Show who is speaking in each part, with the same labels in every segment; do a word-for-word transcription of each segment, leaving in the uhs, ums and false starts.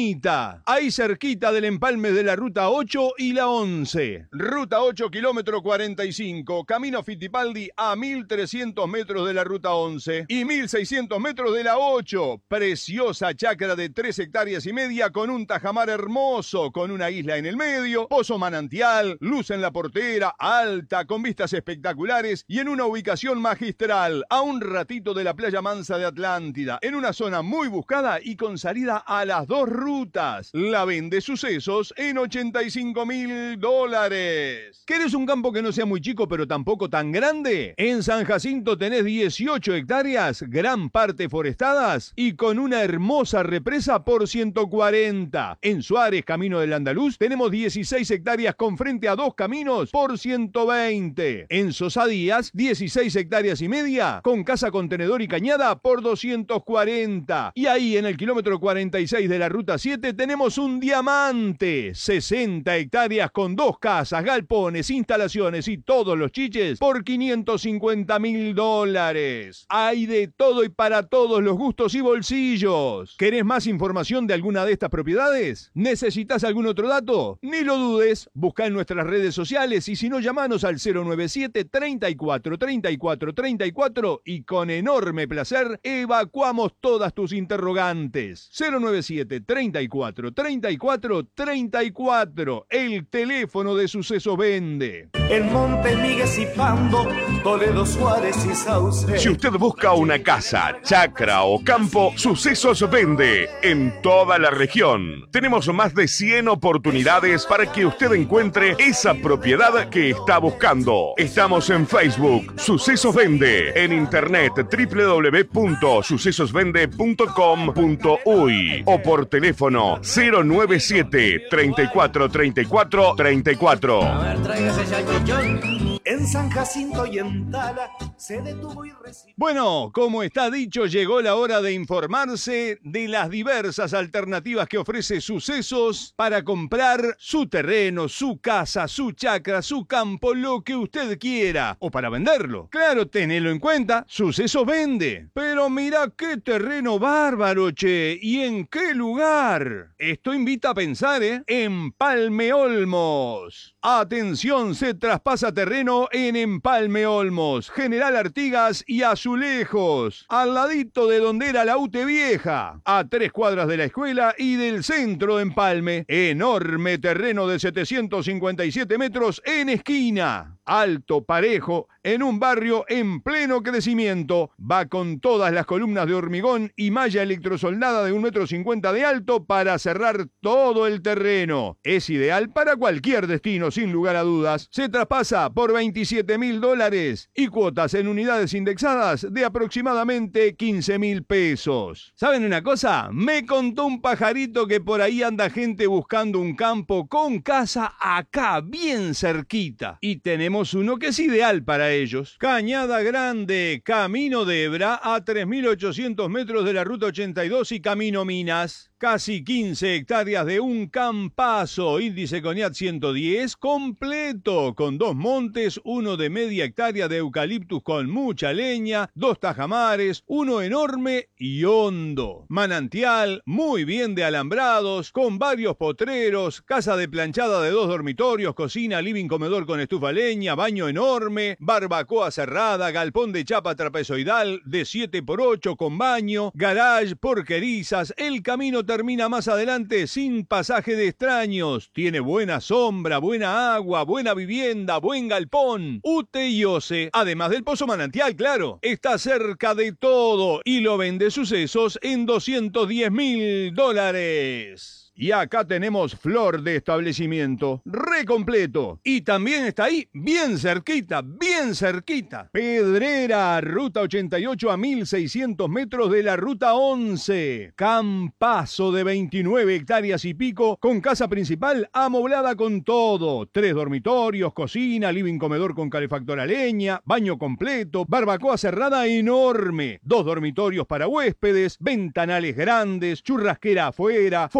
Speaker 1: Ermita, ahí cerquita del empalme de la Ruta ocho y la once. Ruta ocho, kilómetro cuarenta y cinco, Camino Fittipaldi a mil trescientos metros de la Ruta once y mil seiscientos metros de la ocho. Preciosa chacra de tres hectáreas y media con un tajamar hermoso, con una isla en el medio, pozo manantial, luz en la portera, alta, con vistas espectaculares y en una ubicación magistral, a un ratito de la playa mansa de Atlántida, en una zona muy buscada y con salida a las dos rutas. La vende Sucesos en ochenta y cinco mil dólares. ¿Querés un campo que no sea muy chico pero tampoco tan grande? En San Jacinto tenés dieciocho hectáreas, gran parte forestadas y con una hermosa represa por ciento cuarenta. En Suárez, Camino del Andaluz, tenemos dieciséis hectáreas con frente a dos caminos por ciento veinte. En Sosadías, dieciséis hectáreas y media con casa contenedor y cañada por doscientos cuarenta. Y ahí en el kilómetro cuarenta y seis de la Ruta siete tenemos un diamante, sesenta hectáreas con dos casas, galpones, instalaciones y todos los chiches por quinientos cincuenta mil dólares. Hay de todo y para todos los gustos y bolsillos. ¿Querés más información de alguna de estas propiedades? ¿Necesitas algún otro dato? Ni lo dudes, busca en nuestras redes sociales y si no, llamanos al cero noventa y siete, treinta y cuatro, treinta y cuatro, treinta y cuatro y con enorme placer evacuamos todas tus interrogantes. cero noventa y siete, treinta y cuatro, treinta y cuatro, treinta y cuatro, el teléfono de Sucesos Vende.
Speaker 2: En Monte Miguel y Pando, Toledo, Suárez y Sauce.
Speaker 3: Si usted busca una casa, chacra o campo, Sucesos Vende en toda la región. Tenemos más de cien oportunidades para que usted encuentre esa propiedad que está buscando. Estamos en Facebook, Sucesos Vende, en internet doble u doble u doble u punto sucesos vende punto com punto uy o por teléfono cero noventa y siete, treinta y cuatro, treinta y cuatro, treinta y cuatro.
Speaker 2: A ver, tráigase ya el colchón. En San Jacinto y en Tala se detuvo y recibió.
Speaker 1: Bueno, como está dicho, llegó la hora de informarse de las diversas alternativas que ofrece Sucesos para comprar su terreno, su casa, su chacra, su campo, lo que usted quiera, o para venderlo. Claro, tenelo en cuenta, Sucesos Vende. Pero mira qué terreno bárbaro, che, ¿y en qué lugar? Esto invita a pensar, ¿eh? Empalme Olmos. Atención, se traspasa terreno en Empalme Olmos, General Artigas y Azulejos, al ladito de donde era la U T E Vieja, a tres cuadras de la escuela y del centro de Empalme. Enorme terreno de setecientos cincuenta y siete metros en esquina, alto, parejo, en un barrio en pleno crecimiento. Va con todas las columnas de hormigón y malla electrosoldada de un metro cincuenta de alto para cerrar todo el terreno. Es ideal para cualquier destino, sin lugar a dudas. Se traspasa por veintisiete mil dólares y cuotas en unidades indexadas de aproximadamente quince mil pesos. ¿Saben una cosa? Me contó un pajarito que por ahí anda gente buscando un campo con casa acá, bien cerquita. Y tenemos uno que es ideal para ellos. Cañada Grande, Camino de Hebra, a tres mil ochocientos metros de la Ruta ochenta y dos y Camino Minas. Casi quince hectáreas de un campazo, índice CONIAT ciento diez, completo, con dos montes, uno de media hectárea de eucaliptus con mucha leña, dos tajamares, uno enorme y hondo. Manantial, muy bien de alambrados, con varios potreros, casa de planchada de dos dormitorios, cocina, living, comedor con estufa leña, baño enorme, barbacoa cerrada, galpón de chapa trapezoidal de siete por ocho con baño, garage, porquerizas. El camino termina más adelante sin pasaje de extraños. Tiene buena sombra, buena agua, buena vivienda, buen galpón, U T E y O C E, además del pozo manantial, claro. Está cerca de todo y lo vende Sucesos en doscientos diez mil dólares. Y acá tenemos flor de establecimiento, re completo. Y también está ahí, bien cerquita, bien cerquita. Pedrera, Ruta ochenta y ocho a mil seiscientos metros de la Ruta once. Campazo de veintinueve hectáreas y pico, con casa principal amoblada con todo. Tres dormitorios, cocina, living, comedor con calefactor a leña, baño completo, barbacoa cerrada enorme. Dos dormitorios para huéspedes, ventanales grandes, churrasquera afuera, fogón,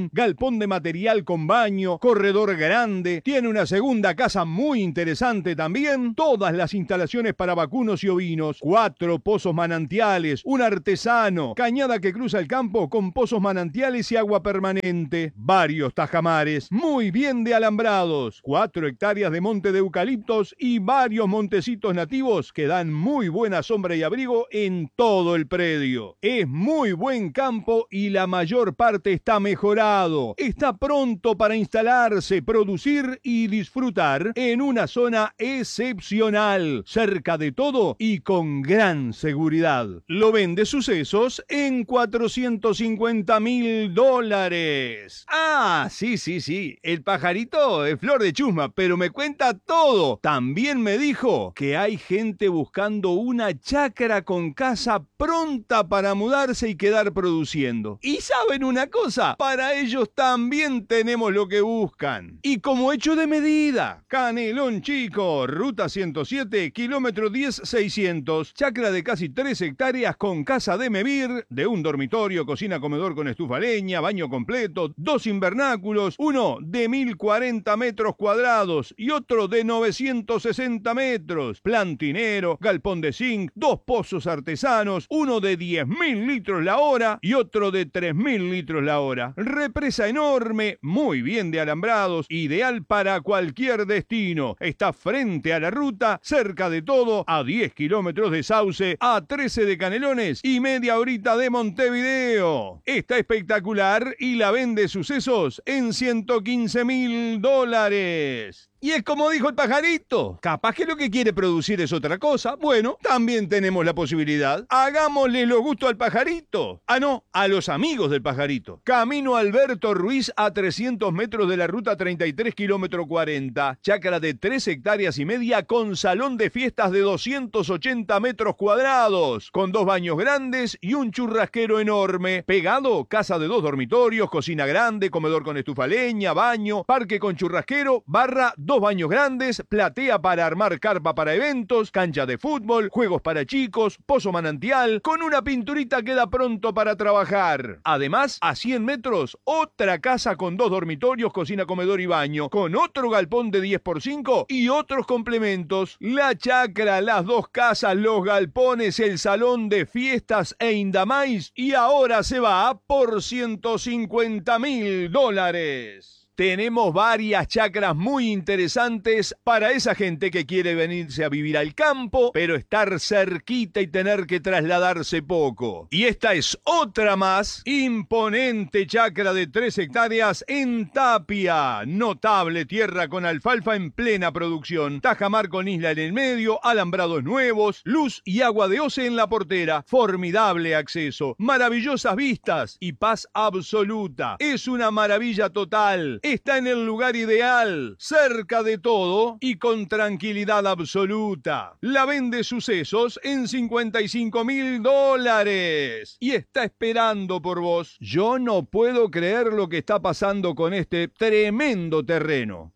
Speaker 1: jardín, galpón de material con baño, corredor grande, tiene una segunda casa muy interesante también, todas las instalaciones para vacunos y ovinos, cuatro pozos manantiales, un artesano, cañada que cruza el campo con pozos manantiales y agua permanente, varios tajamares, muy bien de alambrados, cuatro hectáreas de monte de eucaliptos y varios montecitos nativos que dan muy buena sombra y abrigo en todo el predio. Es muy buen campo y la mayor parte está mejorado. Está pronto para instalarse, producir y disfrutar en una zona excepcional, cerca de todo y con gran seguridad. Lo vende Sucesos en cuatrocientos cincuenta mil dólares. Ah, sí, sí, sí. El pajarito es flor de chusma, pero me cuenta todo. También me dijo que hay gente buscando una chacra con casa pronta para mudarse y quedar produciendo. ¿Y saben una cosa? Para ellos también tenemos lo que buscan. Y como hecho de medida, Canelón Chico, ruta ciento siete, kilómetro diez seiscientos, chacra de casi tres hectáreas con casa de Mevir, de un dormitorio, cocina, comedor con estufa leña, baño completo, dos invernáculos, uno de mil cuarenta metros cuadrados y otro de novecientos sesenta metros, plantinero, galpón de zinc, dos pozos artesanos, uno de diez mil litros la hora y otro de tres mil litros la hora. Represa enorme, muy bien de alambrados, ideal para cualquier destino. Está frente a la ruta, cerca de todo, a diez kilómetros de Sauce, a trece de Canelones y media horita de Montevideo. Está espectacular y la vende Sucesos en ciento quince mil dólares. Y es como dijo el pajarito, capaz que lo que quiere producir es otra cosa. Bueno, también tenemos la posibilidad. Hagámosle los gustos al pajarito. Ah, no, a los amigos del pajarito. Camino Alberto Ruiz a trescientos metros de la ruta treinta y tres, kilómetro cuarenta. Chacra de tres hectáreas y media con salón de fiestas de doscientos ochenta metros cuadrados. Con dos baños grandes y un churrasquero enorme. Pegado, casa de dos dormitorios, cocina grande, comedor con estufa leña, baño, parque con churrasquero, barra, dos baños grandes, platea para armar carpa para eventos, cancha de fútbol, juegos para chicos, pozo manantial, con una pinturita queda pronto para trabajar. Además, a cien metros, otra casa con dos dormitorios, cocina, comedor y baño, con otro galpón de diez por cinco y otros complementos. La chacra, las dos casas, los galpones, el salón de fiestas e Indamais, y ahora se va por ciento cincuenta mil dólares. Tenemos varias chacras muy interesantes para esa gente que quiere venirse a vivir al campo, pero estar cerquita y tener que trasladarse poco. Y esta es otra más, imponente chacra de tres hectáreas en Tapia. Notable tierra con alfalfa en plena producción. Tajamar con isla en el medio, alambrados nuevos, luz y agua de Ose en la portera. Formidable acceso, maravillosas vistas y paz absoluta. Es una maravilla total. Está en el lugar ideal, cerca de todo y con tranquilidad absoluta. La vende Sucesos en cincuenta y cinco mil dólares y está esperando por vos. Yo no puedo creer lo que está pasando con este tremendo terreno.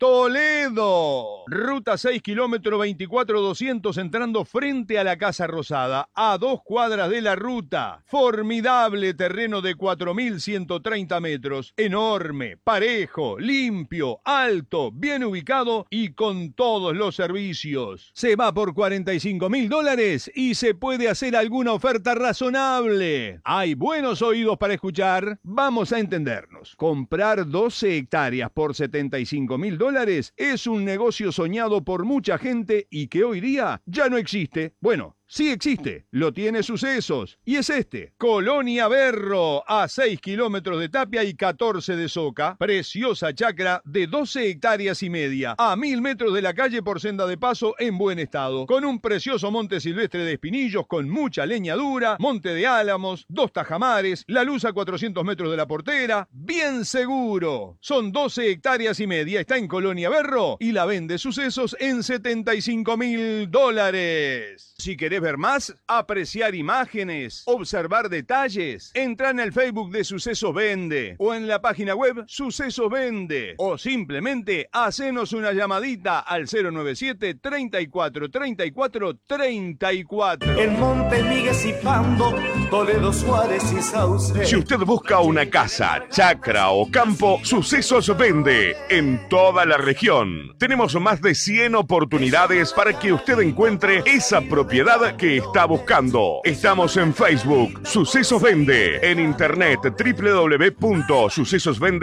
Speaker 1: Toledo, ruta seis, kilómetro veinticuatro doscientos, entrando frente a la Casa Rosada, a dos cuadras de la ruta. Formidable terreno de cuatro mil ciento treinta metros, enorme, parejo, limpio, alto, bien ubicado y con todos los servicios. Se va por cuarenta y cinco mil dólares y se puede hacer alguna oferta razonable. Hay buenos oídos para escuchar. Vamos a entendernos. Comprar doce hectáreas por setenta y cinco mil dólares es un negocio soñado por mucha gente y que hoy día ya no existe. Bueno, sí existe, lo tiene Sucesos, y es este, Colonia Berro, a seis kilómetros de Tapia y catorce de Soca, preciosa chacra de doce hectáreas y media, a mil metros de la calle por senda de paso en buen estado, con un precioso monte silvestre de espinillos con mucha leña dura, monte de álamos, dos tajamares, la luz a cuatrocientos metros de la portera, bien seguro. Son doce hectáreas y media, está en Colonia Berro y la vende Sucesos en setenta y cinco mil dólares. Si querés ver más? ¿Apreciar imágenes? ¿Observar detalles? Entra en el Facebook de Sucesos Vende o en la página web Sucesos Vende o simplemente hacenos una llamadita al cero nueve siete, treinta y cuatro, treinta y cuatro, treinta y cuatro.
Speaker 2: En Monte Miguel y Pando, Toledo, Suárez y Sauce.
Speaker 3: Si usted busca una casa, chacra o campo, Sucesos Vende en toda la región. Tenemos más de cien oportunidades para que usted encuentre esa propiedad que está buscando. Estamos en Facebook, Sucesos Vende, en internet doble u doble u doble u punto sucesos vende